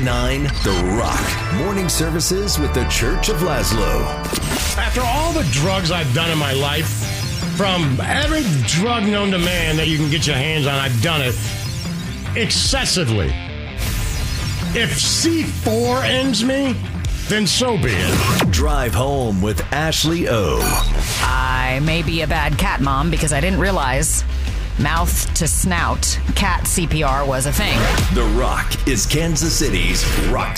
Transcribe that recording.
98.9 The Rock. Morning services with the Church of Laszlo. After all the drugs I've done in my life, from every drug known to man that you can get your hands on, I've done it excessively. If C4 ends me, then so be it. Drive home with Ashley O. I may be a bad cat mom because I didn't realize mouth to snout cat CPR was a thing. The Rock is Kansas City's rock